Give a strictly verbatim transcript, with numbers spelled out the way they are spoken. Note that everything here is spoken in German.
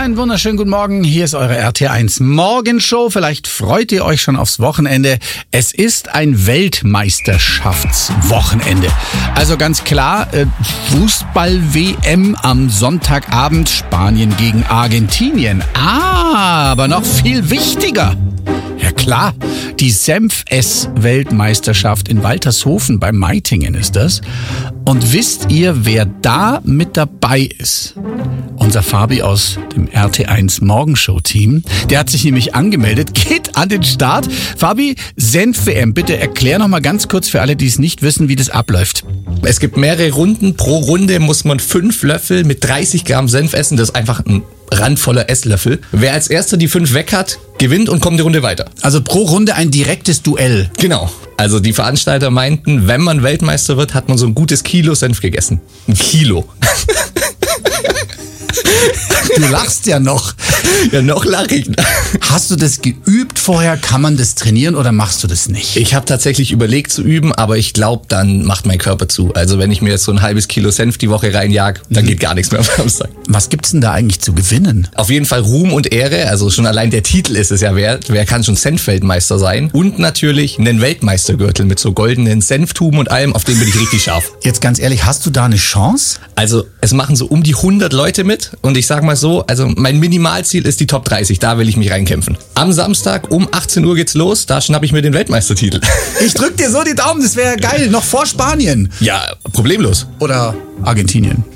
Einen wunderschönen guten Morgen. Hier ist eure R T eins Morgenshow. Vielleicht freut ihr euch schon aufs Wochenende. Es ist ein Weltmeisterschaftswochenende. Also ganz klar, äh, Fußball-W M am Sonntagabend, Spanien gegen Argentinien. Ah, aber noch viel wichtiger. Ja klar, die Senfess-Weltmeisterschaft in Waltershofen bei Meitingen ist das. Und wisst ihr, wer da mit dabei ist? Unser Fabi aus dem R T eins Morgenshow-Team. Der hat sich nämlich angemeldet, geht an den Start. Fabi, Senf-W M, bitte erklär noch mal ganz kurz für alle, die es nicht wissen, wie das abläuft. Es gibt mehrere Runden. Pro Runde muss man fünf Löffel mit dreißig Gramm Senf essen. Das ist einfach ein randvoller Esslöffel. Wer als erster die fünf weg hat, gewinnt und kommt die Runde weiter. Also pro Runde ein direktes Duell. Genau. Also die Veranstalter meinten, wenn man Weltmeister wird, hat man so ein gutes Kilo Senf gegessen. Ein Kilo. Du lachst ja noch. Ja, noch lache ich. Hast du das geübt vorher? Kann man das trainieren oder machst du das nicht? Ich habe tatsächlich überlegt zu üben, aber ich glaube, dann macht mein Körper zu. Also wenn ich mir jetzt so ein halbes Kilo Senf die Woche reinjag, dann mhm. geht gar nichts mehr am Samstag. Was gibt's denn da eigentlich zu gewinnen? Auf jeden Fall Ruhm und Ehre. Also schon allein der Titel ist es ja wert. Wer kann schon Senfweltmeister sein? Und natürlich einen Weltmeistergürtel mit so goldenen Senftuben und allem. Auf den bin ich richtig scharf. Jetzt ganz ehrlich, hast du da eine Chance? Also es machen so um die hundert Leute mit. Und ich sag mal so, also mein Minimalziel ist die Top dreißig. Da will ich mich reinkämpfen. Am Samstag um achtzehn Uhr geht's los. Da schnapp ich mir den Weltmeistertitel. Ich drück dir so die Daumen. Das wäre geil. Noch vor Spanien. Ja, problemlos. Oder Argentinien.